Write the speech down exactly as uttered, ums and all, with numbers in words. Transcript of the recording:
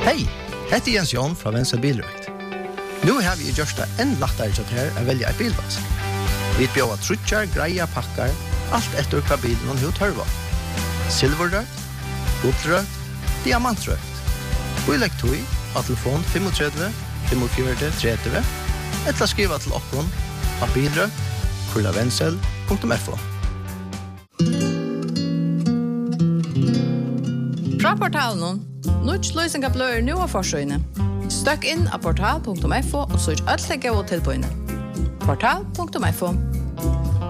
Hej, heter Jens Jon fra Venstre Bilrøkt. Nu har vi gjort det enn lettere til her å velge en bilvask. Vi bjør trutjar, greia, pakkar, alt etter hva bilen og hva tørva. Silverrøkt, guldrøkt, diamantrøkt. Og i legg tog av telefon fem tre fem fire tre tre eller skriva til okkon av bilrøkt, kurlavensel punktum f o. Fra portalen, Nuts løysinga bløyer nu av forsøyene. Støkk inn av portal punktum f o og søk alt legge og tilbøyene. portal punktum f o.